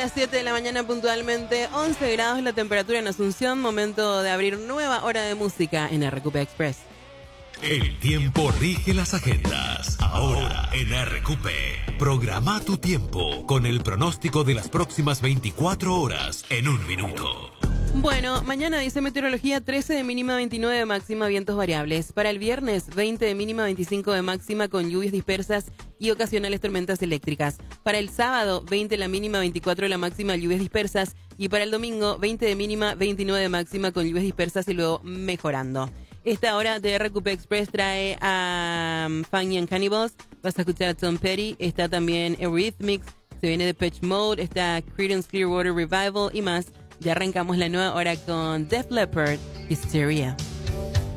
las 7 de la mañana puntualmente, 11 grados la temperatura en Asunción, momento de abrir nueva hora de música en RQP Express. El tiempo rige las agendas. Ahora en RQP, programa tu tiempo con el pronóstico de las próximas 24 horas en un minuto. Bueno, mañana dice meteorología 13 de mínima, 29 de máxima, vientos variables. Para el viernes 20 de mínima, 25 de máxima con lluvias dispersas y ocasionales tormentas eléctricas. Para el sábado 20 la mínima, 24 la máxima, lluvias dispersas. Y para el domingo 20 de mínima, 29 de máxima con lluvias dispersas y luego mejorando. Esta hora de RQP Express trae a Fanny and Cannibals. Vas a escuchar a Tom Petty. Está también Eurythmics. Se viene Depeche Mode. Está Creedence Clearwater Revival y más. Ya arrancamos la nueva hora con Def Leppard, Hysteria.